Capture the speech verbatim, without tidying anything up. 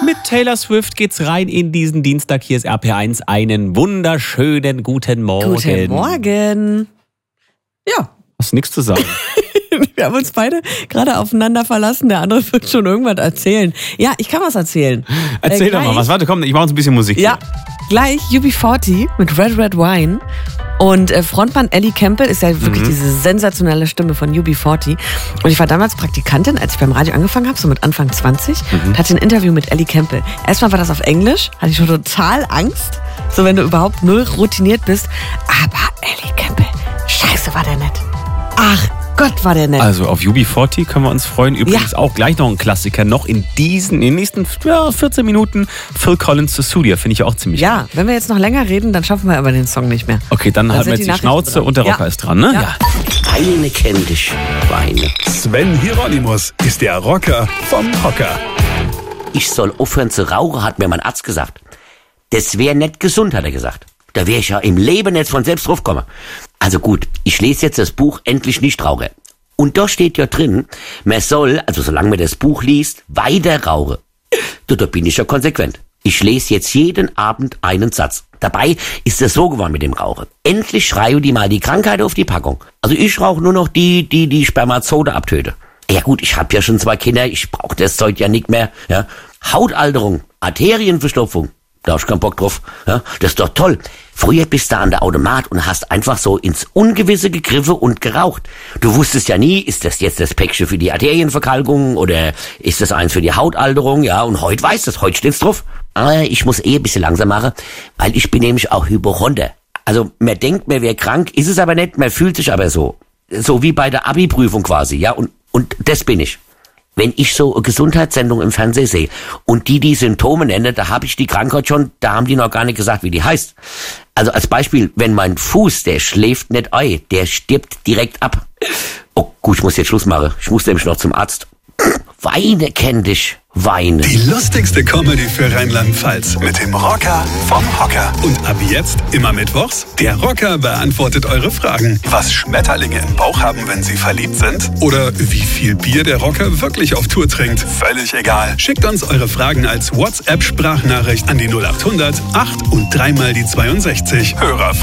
Mit Taylor Swift geht's rein in diesen Dienstag. Hier ist R P eins. Einen wunderschönen guten Morgen. Guten Morgen. Ja. Hast nichts zu sagen. Wir haben uns beide gerade aufeinander verlassen. Der andere wird schon irgendwas erzählen. Ja, ich kann was erzählen. Erzähl äh, doch mal was. Warte, komm, ich mache uns ein bisschen Musik. Ja, gleich U B vierzig mit Red Red Wine. Und äh, Frontmann Ellie Campbell ist ja wirklich mhm. diese sensationelle Stimme von U B vierzig. Und ich war damals Praktikantin, als ich beim Radio angefangen habe, so mit Anfang zwanzig. Mhm. Und hatte ein Interview mit Ellie Campbell. Erstmal war das auf Englisch, hatte ich schon total Angst. So, wenn du überhaupt null routiniert bist. Aber Ellie Campbell, scheiße, war der nett. Ach Gott, war der nett. Also auf U B vierzig können wir uns freuen. Übrigens ja. auch gleich noch ein Klassiker. Noch in diesen, in den nächsten ja, vierzehn Minuten Phil Collins zu Studio. Finde ich auch ziemlich Ja, gut. wenn wir jetzt noch länger reden, dann schaffen wir aber den Song nicht mehr. Okay, dann, dann halten wir jetzt die, die Schnauze dran. Und der Rocker ja. ist dran, ne? Ja. ja. Eine kennt dich, Weine. Sven Hieronymus ist der Rocker vom Hocker. Ich soll aufhören zu rauchen, hat mir mein Arzt gesagt. Das wäre nicht gesund, hat er gesagt. Da wäre ich ja im Leben nicht von selbst draufgekommen. Also gut, ich lese jetzt das Buch Endlich nicht rauchen. Und da steht ja drin, man soll, also solange man das Buch liest, weiter rauchen. Da, da bin ich ja konsequent. Ich lese jetzt jeden Abend einen Satz. Dabei ist es so geworden mit dem Rauchen. Endlich schreien die mal die Krankheit auf die Packung. Also ich rauche nur noch die, die die Spermazode abtöten. Ja gut, ich habe ja schon zwei Kinder, ich brauche das Zeug ja nicht mehr. Ja. Hautalterung, Arterienverstopfung. Da hab ich keinen Bock drauf. Ja, das ist doch toll. Früher bist du an der Automat und hast einfach so ins Ungewisse gegriffen und geraucht. Du wusstest ja nie, ist das jetzt das Päckchen für die Arterienverkalkung oder ist das eins für die Hautalterung? Ja, und heute weißt du es, heute steht's drauf. Aber ich muss eh ein bisschen langsam machen, weil ich bin nämlich auch Hypochonder. Also man denkt, man wäre krank, ist es aber nicht, man fühlt sich aber so. So wie bei der Abi-Prüfung quasi, ja, und, und das bin ich. Wenn ich so eine Gesundheitssendung im Fernsehen sehe und die die Symptome nennen, da habe ich die Krankheit schon, da haben die noch gar nicht gesagt, wie die heißt. Also als Beispiel, wenn mein Fuß, der schläft nicht ein, der stirbt direkt ab. Oh gut, ich muss jetzt Schluss machen. Ich muss nämlich noch zum Arzt. Weine kenn dich, Weine. Die lustigste Comedy für Rheinland-Pfalz mit dem Rocker vom Hocker. Und ab jetzt, immer mittwochs, der Rocker beantwortet eure Fragen. Was Schmetterlinge im Bauch haben, wenn sie verliebt sind? Oder wie viel Bier der Rocker wirklich auf Tour trinkt? Völlig egal. Schickt uns eure Fragen als WhatsApp-Sprachnachricht an die null acht hundert acht und dreimal die zweiundsechzig. Hörer